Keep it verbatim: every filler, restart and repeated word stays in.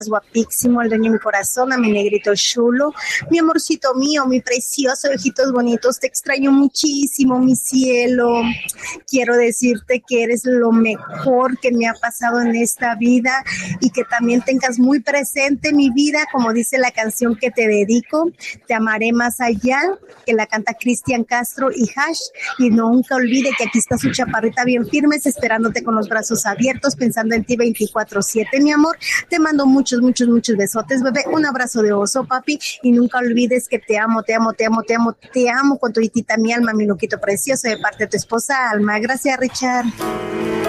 guapísimo, el dueño de mi corazón, a mi negrito chulo, mi amorcito mío, mi precioso, ojitos bonitos, te extraño muchísimo, mi cielo. Quiero decirte que eres lo mejor que me ha pasado en esta vida y que también tengas muy presente mi vida, como dice la canción que te dedico, Te amaré más allá, que la canta Cristian Castro y Hash, y nunca olvide que aquí está su chaparrita bien firmes, esperándote con los brazos abiertos, pensando en ti veinticuatro siete, mi amor. Te mando muchos, muchos, muchos besotes, bebé. Un abrazo de oso, papi. Y nunca olvides que te amo, te amo, te amo, te amo, te amo con toditita mi alma, mi loquito precioso, de parte de tu esposa Alma. Gracias, Richard.